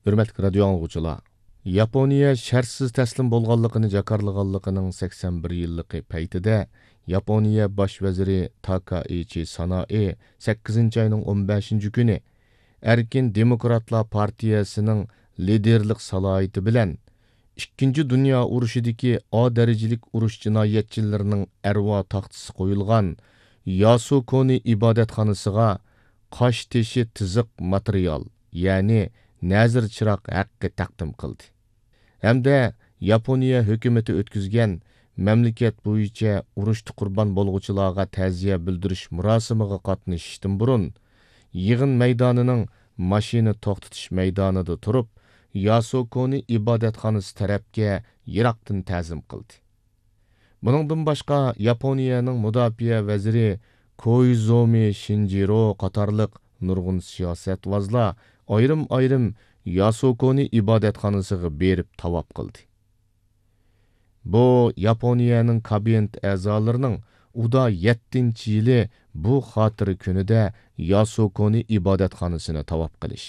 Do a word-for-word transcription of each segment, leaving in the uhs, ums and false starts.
Hürmetli radio anlıqçılar, Yaponiya şərtsiz təslim bolğanlığını jakarlığanlığının sakson bir yıllıqı paytida Yaponiya baş vaziri Takaichi Sanae sakkizinchi ayning o'n beshinchi kuni Erkin Demokratlar Partiyasının liderlik salohiyati bilan ikkinchi Dünya urushidagi A darajalik urush jinoyatchilarining arvo taxtisi qo'yilgan Yasukuni ibodatxonasiga qosh teshi tiziq material, ya'ni nazir chiroq haqqi taqdim qildi. Hamda Yaponiya hukumati o'tkazgan mamlakat bo'yicha urushda qurbon bo'lg'uvchilarga ta'ziya bildirish murosimiga qatnashishdan burun yig'in maydonining mashina to'xtatish maydonida turib, Yasukuni ibodatxonasi tarafga yiroqdan ta'zim qildi. Buningdan boshqa Yaponiyaning mudofaa vaziri Koizomi Shinjiro qatorliq nurg'un siyosatvozlar ayrim-ayrim Yasukuni ibodatxonasiga berib tavob qildi. Bu Yaponiyaning kabinет a'zolarining uda yettinchi yili bu xotira kunida Yasukuni ibodatxonasini tavob qilish.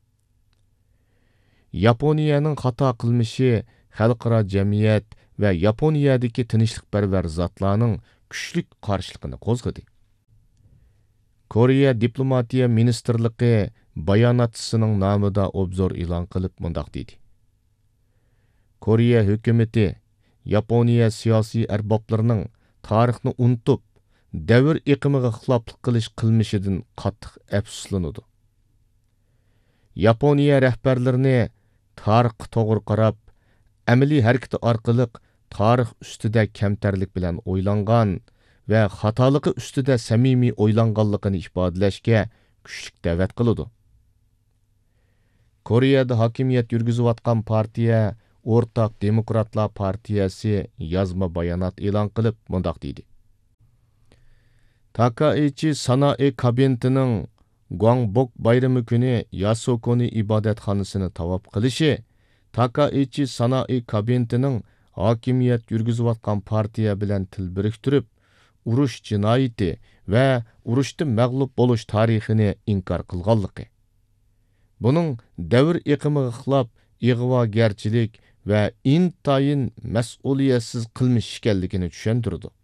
Yaponiyaning xato qilmishi xalqaro jamiyat va Yaponiyadagi tinchlikparvar zotlarning kuchli qarshiligini qo'zg'adi. Koreya diplomatiya ministerligi bayonotchisining nomida obzor e'lon qilib mundoq dedi. Koreya hukumati Yaponiya siyosiy arboblarining tarixni unutib, davr iqimiga xiloflik qilish qilmishidan qattiq afsuslanadi. Yaponiya rahbarlarini tarixga to'g'ri qarab, amaliy harakati orqali tarix ustida kamtarlik bilan o'ylangan va xatoligi ustida samimiy o'ylanganligini ifodalashga kuchli da'vat qiladi. Koreyada hokimiyat yurgizayotgan partiya O'rtaq Demokratlar partiyasi yozma bayonot e'lon qilib mundoq deydi. Takaichi Sanae kabinetining Gwangbok bayrami kuni Yasukuni ibodatxonasini tavob qilishi Takaichi Sanae kabinetining hokimiyat yurgizayotgan partiya bilan til biriktirib, urush jinoyati va urushda mag'lub bo'lish tarixini inkor qilganligi. Buning davr iqimiga xilof ig'vogarchilik va intayin mas'uliyatsiz qilmish ekanligini tushuntirdi.